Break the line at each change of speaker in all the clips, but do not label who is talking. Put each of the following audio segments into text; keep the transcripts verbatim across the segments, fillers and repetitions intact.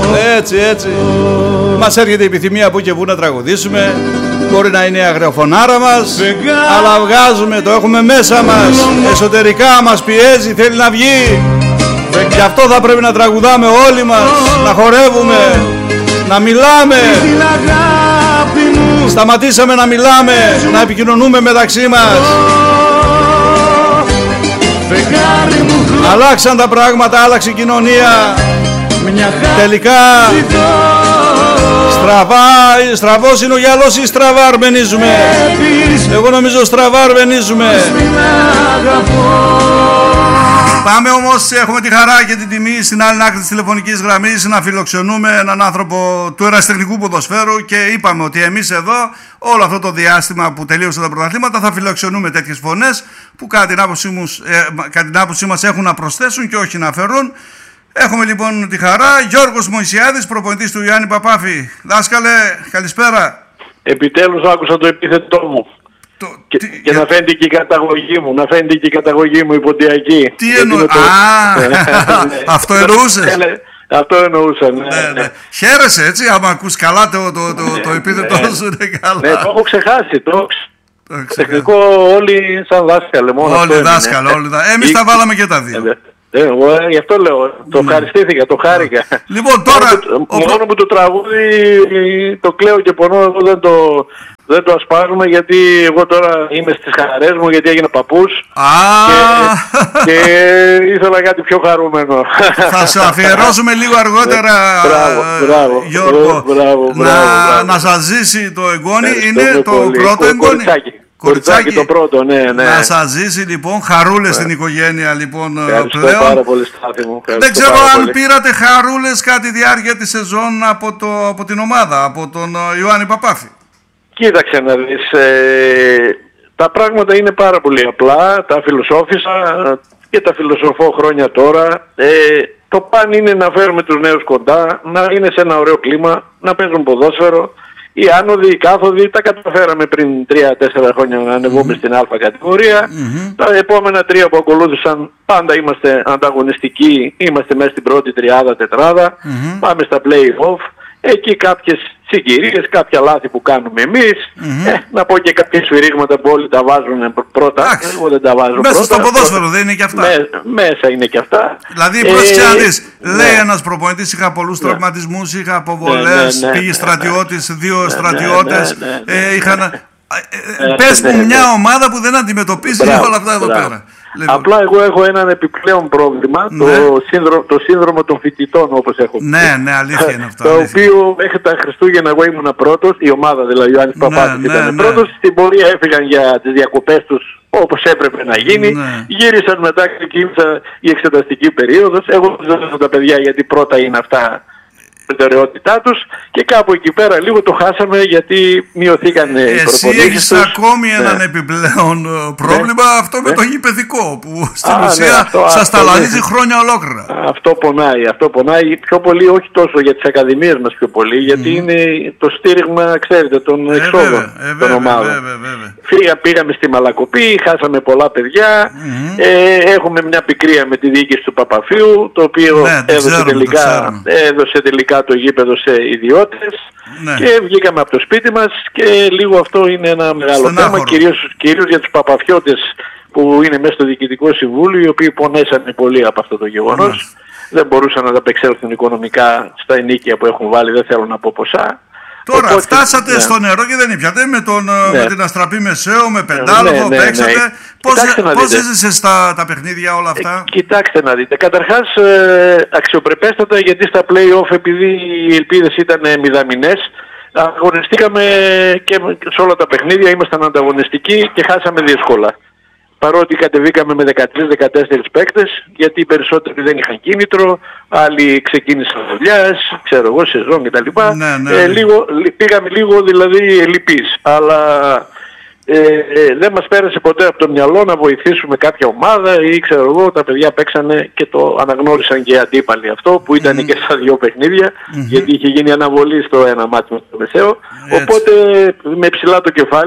Έτσι, έτσι. Μας έρχεται η επιθυμία από και που να τραγουδήσουμε. Μπορεί να είναι η αγριοφωνάρα μας, αλλά βγάζουμε, το έχουμε μέσα μας. Εσωτερικά μας πιέζει, θέλει να βγει. Γι' αυτό θα πρέπει να τραγουδάμε όλοι μας, να χορεύουμε, να μιλάμε. Σταματήσαμε να μιλάμε, να επικοινωνούμε μεταξύ μας. Αλλάξαν τα πράγματα, άλλαξε η κοινωνία. Τελικά στραβά, στραβός είναι ο γυαλός ή στραβά αρμενίζουμε? Εγώ νομίζω στραβά αρμενίζουμε. Πάμε όμως, έχουμε τη χαρά και την τιμή στην άλλη άκρη της τηλεφωνικής γραμμής να φιλοξενούμε έναν άνθρωπο του ερασιτεχνικού ποδοσφαίρου και είπαμε ότι εμείς εδώ όλο αυτό το διάστημα που τελείωσαν τα πρωταθλήματα θα φιλοξενούμε τέτοιες φωνές που κατά την άποψή μας, ε, κατά την άποψή μας έχουν να προσθέσουν και όχι να αφαιρούν. Έχουμε λοιπόν τη χαρά, Γιώργος Μωυσιάδης, προπονητής του Ιωάννη Παπάφη. Δάσκαλε, καλησπέρα.
Επιτέλους άκουσα το επίθετό μου. Το, και, τι, και για... να φαίνεται και η καταγωγή μου, να φαίνεται και η καταγωγή μου υποτιακή.
Τι εννοώ, το... Α, αυτό εννοούσες.
Αυτό εννοούσα, ναι,
ναι, ναι. Χαίρεσαι έτσι, άμα ακούς καλά το, το, το, ναι, το επίθετο ναι. σου είναι καλά.
Ναι, το έχω ξεχάσει, το έχω τεχνικό όλοι σαν δάσκαλε.
Όλοι δάσκαλε, όλοι δάσκαλε. Εμείς τα βάλαμε και τα δύο.
Ε, εγώ γι' αυτό λέω, το ναι. ευχαριστήθηκα, το χάρηκα.
Λοιπόν, τώρα...
Μόνο, ο... μόνο που το τραγούδι το κλαίω και πονώ, εγώ δεν το, δεν το ασπάζουμε γιατί εγώ τώρα είμαι στις χαρές μου γιατί έγινα παππούς και, και ήθελα κάτι πιο χαρούμενο.
Θα σου αφιερώσουμε λίγο αργότερα,
μπράβο, μπράβο,
Γιώργο,
μπράβο,
να,
μπράβο.
να σας ζήσει το εγγόνι,
ε,
είναι το
πολύ,
πρώτο
κο,
εγγόνι.
Κοριτσάκι. Κοριτσάκι το πρώτο, ναι, ναι.
Να σας ζήσει λοιπόν, χαρούλες στην οικογένεια λοιπόν.
Ευχαριστώ
πλέον.
πάρα πολύ, Στάθη μου.
Δεν ξέρω αν πολύ. Πήρατε χαρούλες κατά τη διάρκεια της σεζόν από, το, από την ομάδα, από τον Ιωάννη Παπάφη.
Κοίταξε να δεις, ε, τα πράγματα είναι πάρα πολύ απλά, τα φιλοσόφησα και τα φιλοσοφώ χρόνια τώρα. Ε, το παν είναι να φέρουμε τους νέους κοντά, να είναι σε ένα ωραίο κλίμα, να παίζουν ποδόσφαιρο. Οι άνοδοι, οι κάθοδοι τα καταφέραμε πριν τρία τέσσερα χρόνια να ανεβούμε mm-hmm. στην Α κατηγορία. Mm-hmm. Τα επόμενα τρία που ακολούθησαν πάντα είμαστε ανταγωνιστικοί, είμαστε μέσα στην πρώτη τριάδα, τετράδα. Mm-hmm. Πάμε στα play-off. Εκεί κάποιες συγκυρίες, κάποια λάθη που κάνουμε εμείς. Mm-hmm. Ε, να πω και κάποια σφυρίγματα που όλοι τα βάζουν πρώτα. Άξι. Εγώ δεν τα βάζω
μέσα
πρώτα.
Στο ποδόσφαιρο πρώτα. Δεν είναι και αυτά.
Μέ, μέσα είναι και αυτά.
Δηλαδή πρόσεξε να δεις. Λέει ναι. ένας προπονητής, είχα πολλούς ναι. τραυματισμούς, είχα αποβολές, ναι, ναι, ναι, πήγε ναι, στρατιώτης, δύο ναι, στρατιώτες. Ναι, ναι, ναι, ναι, είχαν... ναι. Πες μου μια ομάδα που δεν αντιμετωπίζει μπράβο, όλα αυτά εδώ μπράβο. Πέρα. Λοιπόν.
Απλά εγώ έχω έναν επιπλέον πρόβλημα, ναι. το, σύνδρομο, το σύνδρομο των φοιτητών όπως έχω πει.
Ναι, ναι, αλήθεια είναι αυτό.
Το οποίο μέχρι τα Χριστούγεννα εγώ ήμουν πρώτος, η ομάδα δηλαδή, ο Ιωάννης ναι, Παπάφης ναι, ήταν ναι. πρώτος. Στην πορεία έφυγαν για τις διακοπές τους όπως έπρεπε να γίνει. Ναι. Γύρισαν μετά και ξεκίνησα η εξεταστική περίοδος. Εγώ δεν ξέρω τα παιδιά γιατί πρώτα είναι αυτά προτεραιότητά τους και κάπου εκεί πέρα λίγο το χάσαμε γιατί μειωθήκαν οι προπονήσεις.
Εσύ έχεις ακόμη έναν ναι. επιπλέον πρόβλημα, ναι. αυτό με ναι. το γηπεδικό που στην Α, ουσία ναι, αυτό, σας ταλανίζει ναι. χρόνια ολόκληρα. Αυτό πονάει, αυτό πονάει πιο πολύ, όχι τόσο για τις ακαδημίες μας πιο πολύ, γιατί mm. είναι το στήριγμα, ξέρετε, των ε, εξόδων ε, των ομάδων. Φύγα, πήγαμε στη Μαλακοπή, χάσαμε πολλά παιδιά, mm. ε, έχουμε μια πικρία με τη διοίκηση του Παπαφίου, το οποίο ναι, έδωσε, ξέρουμε, τελικά, έδωσε τελικά το γήπεδο σε ιδιώτες ναι. και βγήκαμε από το σπίτι μας και λίγο αυτό είναι ένα μεγάλο Στενάχωρο. θέμα κυρίως, κυρίως για τους Παπαφιώτες που είναι μέσα στο Διοικητικό Συμβούλιο, οι οποίοι πονέσανε πολύ από αυτό το γεγονός. Ναι. Δεν μπορούσαν να ανταπεξέλθουν οικονομικά στα ενίκια που έχουν βάλει, δεν θέλω να πω ποσά. Τώρα οπότε, φτάσατε ναι. στο νερό και δεν ήπιατε με, τον, ναι. με την Αστραπή Μεσαίο, με πεντάλογο, ναι, ναι, παίξατε. Ναι. Πώς, πώς έζησες τα, τα παιχνίδια όλα αυτά?
Ε, κοιτάξτε να δείτε. Καταρχάς ε, αξιοπρεπέστατα γιατί στα play-off επειδή οι ελπίδες ήταν μηδαμινές αγωνιστήκαμε και σε όλα τα παιχνίδια ήμασταν ανταγωνιστικοί και χάσαμε δύσκολα. Παρότι κατεβήκαμε με δεκατρείς δεκατέσσερις παίκτες, γιατί οι περισσότεροι δεν είχαν κίνητρο, άλλοι ξεκίνησαν δουλειάς, ξέρω εγώ, σεζόν κτλ. Ναι, ναι, ε, λίγο, πήγαμε λίγο δηλαδή ελλειπείς, αλλά ε, ε, δεν μας πέρασε ποτέ από το μυαλό να βοηθήσουμε κάποια ομάδα ή ξέρω εγώ, τα παιδιά παίξανε και το αναγνώρισαν και οι αντίπαλοι αυτό που ήταν mm. και στα δύο παιχνίδια, mm-hmm. γιατί είχε γίνει αναβολή στο ένα μάτι με το Μεσαίο. Οπότε με ψηλά το κεφάλι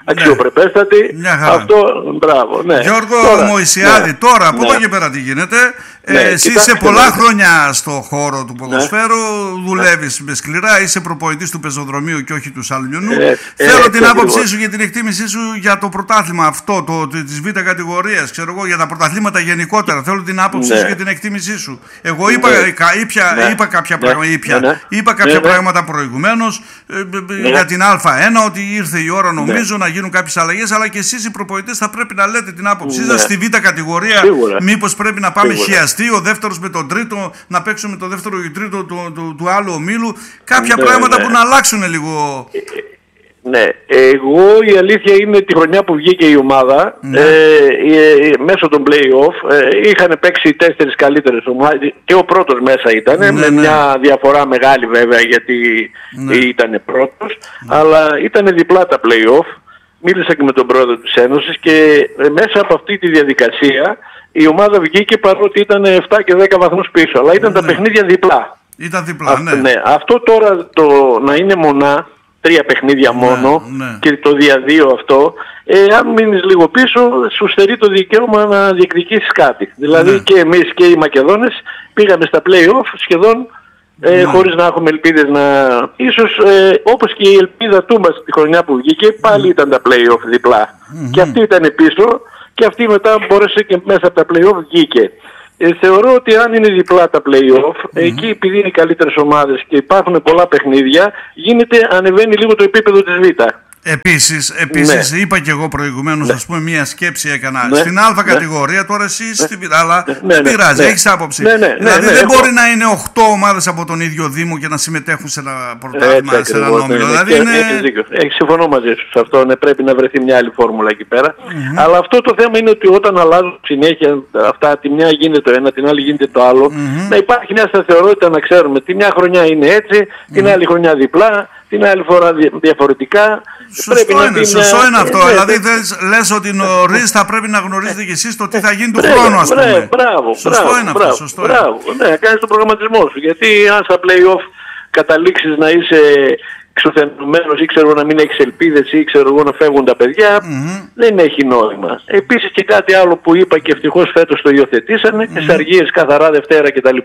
αξιοπρεπέστατη. Αυτό, μπράβο. Ναι.
Γιώργο τώρα, Μωυσιάδη, ναι, τώρα από ναι. εδώ και πέρα τι γίνεται. Ναι, ε, εσύ είσαι πολλά ναι. χρόνια στο χώρο του ποδοσφαίρου, ναι. δουλεύεις ναι. με σκληρά, είσαι προπονητής του πεζοδρομίου και όχι του Σαλμιονού. Ε, Θέλω ε, την ε, άποψή ε, σου και την εκτίμησή σου για το πρωτάθλημα αυτό, το, της β' κατηγορίας, ξέρω εγώ, για τα πρωταθλήματα γενικότερα. Θέλω την άποψή ναι. σου και την εκτίμησή σου. Εγώ είπα, ναι. είπα, ναι. είπα κάποια, ναι. πράγματα, είπα, ναι. είπα κάποια ναι. πράγματα προηγουμένως ναι. για την Α1, ότι ήρθε η ώρα νομίζω ναι. να γίνουν κάποιες αλλαγές, αλλά και εσείς οι προπονητές θα πρέπει να λέτε την άποψή ναι. σας στη β' κατηγορία. Μήπως πρέπει να πάμε χιαστή, ο δεύτερος με τον τρίτο, να παίξουμε το δεύτερο ή τρίτο του, του, του άλλου ομίλου. Κάποια ναι, πράγματα ναι. που να αλλάξουν λίγο.
Ναι, εγώ η αλήθεια είναι τη χρονιά που βγήκε η ομάδα ναι. ε, ε, μέσω των play-off ε, είχαν παίξει τέσσερις καλύτερες ομάδες και ο πρώτος μέσα ήταν ναι, με ναι. μια διαφορά μεγάλη βέβαια γιατί ναι. ήταν πρώτος ναι. αλλά ήταν διπλά τα play-off. Μίλησα και με τον πρόεδρο της Ένωσης και ε, μέσα από αυτή τη διαδικασία η ομάδα βγήκε παρότι ήταν επτά και δέκα βαθμούς πίσω, αλλά ήταν ναι. τα παιχνίδια διπλά.
Ήταν διπλά,
αυτό,
ναι.
ναι. Αυτό τώρα το να είναι μονά, τρία παιχνίδια μόνο ναι, ναι. και το διαδύο αυτό, ε, αν μείνεις λίγο πίσω, σου στερεί το δικαίωμα να διεκδικήσεις κάτι. Δηλαδή ναι. και εμείς και οι Μακεδόνες πήγαμε στα play-off σχεδόν ε, ναι. χωρίς να έχουμε ελπίδες να... Ίσως ε, όπως και η ελπίδα του μας τη χρονιά που βγήκε, πάλι ήταν τα play-off διπλά. Mm-hmm. Και αυτή ήταν πίσω. Και αυτή μετά μπόρεσε και μέσα από τα play-off βγήκε. Ε, θεωρώ ότι αν είναι διπλά τα play-off, mm-hmm. εκεί επειδή είναι οι καλύτερες ομάδες και υπάρχουν πολλά παιχνίδια, γίνεται, ανεβαίνει λίγο το επίπεδο της Β'.
Επίσης, επίσης ναι. είπα και εγώ προηγουμένως, ναι. ας πούμε, μία σκέψη έκανα. Ναι. Στην Α ναι. κατηγορία, τώρα εσύ ναι. στη Β', αλλά ναι. δεν ναι. πειράζει, ναι. έχεις άποψη. Ναι, ναι, δηλαδή ναι, ναι, δεν ναι. μπορεί να είναι οκτώ ομάδες από τον ίδιο Δήμο και να συμμετέχουν σε ένα πρωτάθλημα, σε έναν όμιλο. Ναι, δηλαδή είναι... Έχεις δίκιο. Έχεις, συμφωνώ μαζί σου σε αυτό. Ναι, πρέπει να βρεθεί μια άλλη φόρμουλα εκεί πέρα. Mm-hmm. Αλλά αυτό το θέμα είναι ότι όταν αλλάζουν συνέχεια αυτά, τη μια γίνεται το ένα, την άλλη γίνεται το άλλο, mm-hmm. να υπάρχει μια σταθερότητα να ξέρουμε. Τη μια χρονιά είναι έτσι, mm-hmm. την άλλη χρονιά διπλά, την άλλη φορά διαφορετικά. Σωστό είναι, σωστό είναι αυτό. Ε, δηλαδή θες, λες ότι νωρίς θα πρέπει να γνωρίζετε κι εσείς το τι θα γίνει του χρόνου, ας πούμε.
Ναι, μπράβο,
σωστό
μπράβο,
είναι
μπράβο,
αυτό. Σωστό
μπράβο.
Είναι.
Ναι, κάνεις τον προγραμματισμό σου. Γιατί αν στα play-off καταλήξεις να είσαι εξουθενωμένος ή ξέρω να μην έχεις ελπίδες ή ξέρω εγώ να φεύγουν τα παιδιά, mm-hmm. δεν έχει νόημα. Επίσης και κάτι άλλο που είπα και ευτυχώς φέτος το υιοθετήσανε, mm-hmm. εσαργίες καθαρά Δευτέρα κτλ.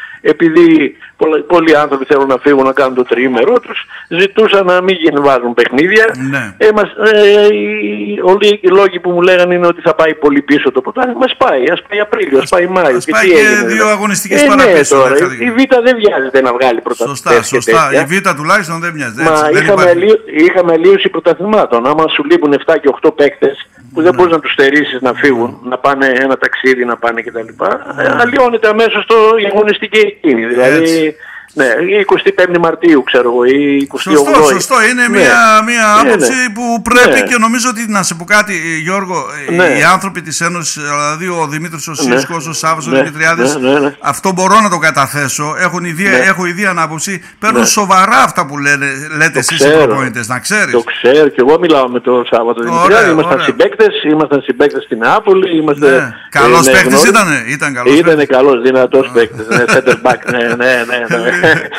Επειδή πολλοί άνθρωποι θέλουν να φύγουν να κάνουν το τριήμερό τους, ζητούσαν να μην γίνει, βάζουν παιχνίδια.
Ναι.
Ε, μας, ε, οι, όλοι οι λόγοι που μου λέγανε είναι ότι θα πάει πολύ πίσω το ποτάμι. Μας πάει, ας πάει Απρίλιο, ας πάει Μάιο.
Ας πάει και, και δύο δηλαδή. αγωνιστικές
ε,
παραπίσω.
Ναι, τώρα, η Β' δεν βιάζεται να βγάλει πρωταθλήματα.
Σωστά, σωστά. Η Β' τουλάχιστον δεν βιάζεται.
Μα
έτσι,
είχαμε, αλλή, είχαμε αλλίωση πρωταθλημάτων. Άμα σου λείπουν επτά και οκτώ παίκτες που δεν μπορείς να τους στερήσεις να φύγουν, να πάνε ένα ταξίδι, να πάνε κτλ. Αλλιώνεται αμέσως το αγωνιστική εκείνη. Δηλαδή, ναι, η εικοστή πέμπτη Μαρτίου ξέρω εγώ ή εικοστή όγδοη.
Σωστό, σωστό. Είναι ναι. μια, μια άποψη ναι, ναι. που πρέπει ναι. και νομίζω ότι να σε πω κάτι Γιώργο, ναι. οι άνθρωποι της Ένωσης, δηλαδή ο Δημήτρης ο Σύσκος, ναι. ο Σάββας, ο ναι. Δημητριάδης, ναι, ναι, ναι. αυτό μπορώ να το καταθέσω, έχουν ιδία, ναι. έχω ιδία ανάποψη, παίρνουν ναι. σοβαρά αυτά που λένε, λέτε εσείς οι προπονητές, να ξέρεις.
Το ξέρω και εγώ μιλάω με τον Σάββατο Δημητριάδη, ήμασταν συμπαίκτες, ήμασταν συμπαίκτες στην Νεάπολη, είμαστε...
Ναι. Καλός ε, παίκτης ήτανε, ήταν καλός
παίκτης. Ήτανε καλός, δυνατός παίκτης, center back, ναι, ναι, ναι.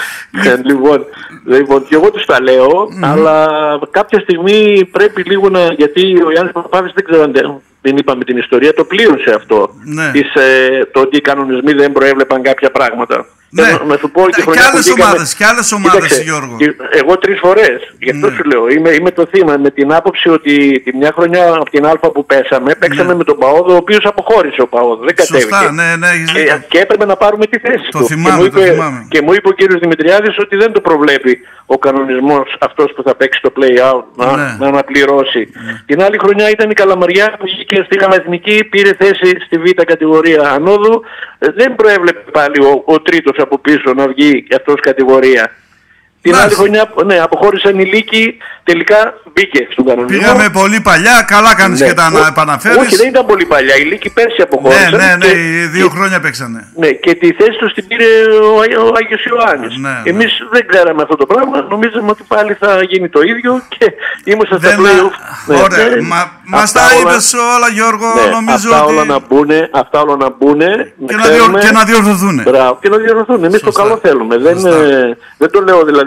λοιπόν, λοιπόν, και εγώ τους τα λέω, mm-hmm. αλλά κάποια στιγμή πρέπει λίγο να... Γιατί ο Γιάννης Παπάδης δεν ξέρω αν δεν είπαμε την ιστορία, το πλήρωσε αυτό. Ναι. Της, ε, το ότι οι κανονισμοί δεν προέβλεπαν κάποια πράγματα.
Ναι. Να, να σου πω και, και άλλες ομάδες, και άλλες ομάδες, κοίταξε, Γιώργο.
Εγώ τρεις φορές, γι' αυτό ναι. σου λέω, είμαι, είμαι το θύμα με την άποψη ότι τη μια χρονιά από την Α που πέσαμε, παίξαμε ναι. με τον Παόδο, ο οποίος αποχώρησε ο Παόδο, δεν κατέβηκε.
Σωστά, ναι, ναι,
και, και έπρεπε να πάρουμε τη θέση
το
του.
Θυμάμαι,
και, μου είπε,
το θυμάμαι.
και μου είπε ο κύριος Δημητριάδης ότι δεν το προβλέπει ο κανονισμός αυτός που θα παίξει το play-out να, ναι. να αναπληρώσει. Ναι. Την άλλη χρονιά ήταν η Καλαμαριά που βγήκε στη Γαμαθηνική, πήρε θέση στη Β' κατηγορία ανόδου, δεν προέβλεπε πάλι ο, ο τρίτος από πίσω να βγει αυτός κατηγορία. Την άλλη χρονιά ναι, αποχώρησαν οι Λύκοι, τελικά μπήκε στον κανονισμό.
Πήγαμε πολύ παλιά, καλά κάνεις ναι. και τα επαναφέρεις.
Όχι, δεν ήταν πολύ παλιά, οι Λύκοι πέρσι αποχώρησαν.
Ναι, ναι, ναι,
και,
οι δύο
και,
χρόνια παίξανε.
Ναι, και τη θέση τους την πήρε ο, ο Άγιος Ιωάννης. Ναι, ναι. Εμείς δεν ξέραμε αυτό το πράγμα, νομίζαμε ότι πάλι θα γίνει το ίδιο και ήμασταν στα play-off.
Ναι, ωραία, ναι, μα, μας τα είπες όλα Γιώργο,
ναι,
νομίζω
αυτά
ότι...
Όλα να μπουνε, αυτά όλα να μπουνε
και, να, διορ, και να διορθωθούν.
Μπράβο, και να διορθωθούν. Εμείς το καλό θέλουμε. Δεν, ε, δεν το λέω δηλαδή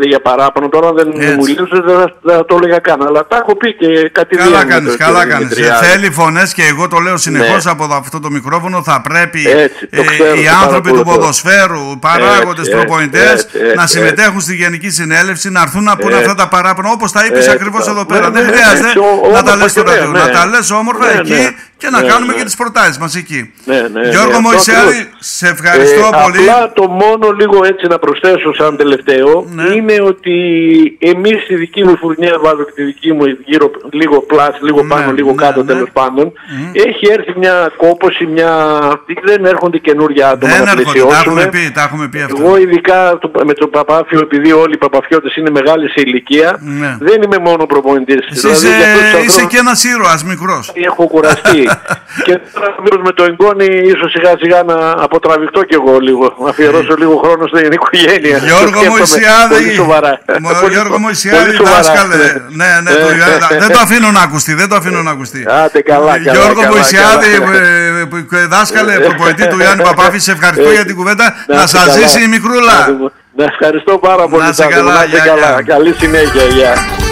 δηλαδή για παράπονο. Τώρα δεν έτσι. Μου λύσουν, δεν, δεν θα το έλεγα καν. Αλλά τα έχω πει και κάτι
καλά κάνεις, καλά κάνεις. Θέλει φωνές και εγώ το λέω συνεχώς ναι. από αυτό το μικρόφωνο. Θα πρέπει έτσι, ε, ξέρω, οι άνθρωποι του ποδοσφαίρου, παράγοντες, προπονητές να συμμετέχουν στη Γενική Συνέλευση, να έρθουν να πούνε αυτά τα παράπονα όπως τα είπες ακριβώς εδώ πέρα. Δεν χρειάζεται να τα λες στο ραδιό. Να τα λες όμορφα εκεί και να κάνουμε και τις προτάσεις μας εκεί. Γιώργο Μωυσιάδη, σε ευχαριστώ πολύ.
Απλά το μόνο λίγο έτσι να προσθέσω σαν τελευταίο είναι ότι εμείς στη δική μου φουρνιά, βάζω και τη δική μου γύρω λίγο πλάς, λίγο πάνω, λίγο κάτω τέλος πάντων, έχει έρθει μια κόπωση, μια... δεν έρχονται καινούργια άτομα να πλαισιώσουμε.
Τα έχουμε πει, τα έχουμε πει αυτά.
Εγώ ειδικά με τον Παπάφιο, επειδή όλοι οι Παπαφιώτες είναι μεγάλοι σε ηλικία, ναι. δεν είμαι μόνο προπονητής.
Εσύ δηλαδή, είσαι, ανθρώπους, είσαι και ένας ήρωας μικρός.
Έχω κουραστεί. Και τώρα με το εγγόνι ίσως σιγά σιγά να αποτραβηχτώ κι εγώ λίγο, να αφιερώσω λίγο χρόνο στην οικογένεια.
Γιώργο Μωυσιάδη, Γιώργο Μωυσιάδη, δάσκαλε. Ναι, ναι, δεν το αφήνω να ακουστεί, δεν το αφήνω να ακουστεί.
Άτε καλά, καλά.
Γιώργο Μωυσιάδη, δάσκαλε, προπονητή του Γιάννη Παπάφη, σε ευχαριστώ για την κουβέντα. Να σας ζήσει η μικρούλα.
Να ευχαριστώ πάρα πολύ.
Να σε καλά,
καλή συνέχεια.